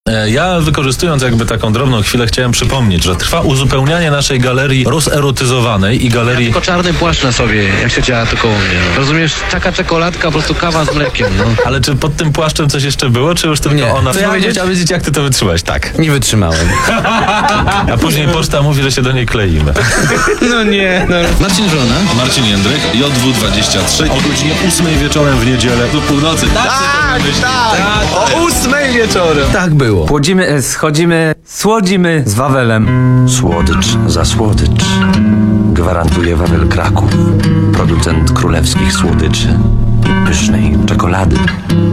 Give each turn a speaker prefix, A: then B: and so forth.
A: Ja wykorzystując jakby taką drobną chwilę chciałem przypomnieć, że trwa uzupełnianie naszej galerii rozerotyzowanej i galerii...
B: Tylko czarny płaszcz na sobie, jak się działa to koło mnie. No. Rozumiesz, taka czekoladka, po prostu kawa z mlekiem, no.
A: Ale czy pod tym płaszczem coś jeszcze było, czy już tylko
C: Nie.
A: ona?
C: Co ja
A: Ja chciałem wiedzieć, jak ty to wytrzymałeś. Tak.
C: Nie wytrzymałem.
A: A później poczta mówi, że się do niej kleimy.
C: No nie, no.
B: Marcin Żona.
A: Marcin Jędryk, JW23 o godzinie 8 wieczorem w niedzielę do północy.
C: O 8 wieczorem. Tak było. Schodzimy, słodzimy z Wawelem.
D: Słodycz za słodycz. Gwarantuje Wawel Kraków. Producent królewskich słodyczy i pysznej czekolady.